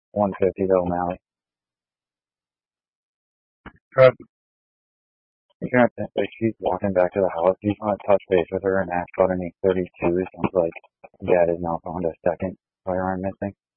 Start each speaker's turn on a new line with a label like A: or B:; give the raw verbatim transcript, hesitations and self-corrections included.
A: one fifty to O'Malley.
B: Good.
A: If you're not, like, she's walking back to the house, you just want to touch base with her and ask about any thirty-twos. Sounds like Dad has now found a second firearm missing.